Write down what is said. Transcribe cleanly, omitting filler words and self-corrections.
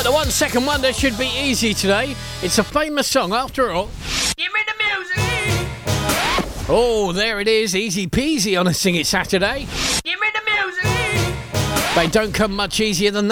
the 1 second wonder should be easy today. It's a famous song after all. Give me the music. Oh, there it is. Easy peasy on a Sing It Saturday. Give me the music. They don't come much easier than that.